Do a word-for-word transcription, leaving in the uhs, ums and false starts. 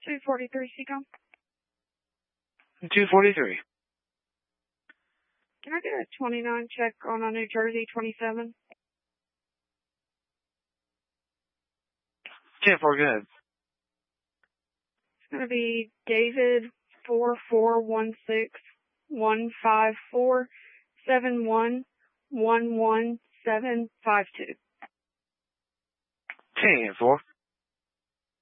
two forty-three, Seacom. two forty-three. Can I get a twenty-nine check on a New Jersey twenty-seven? ten four, go ahead. It's going to be David four four one six one five four seven one one one seven five two. ten four.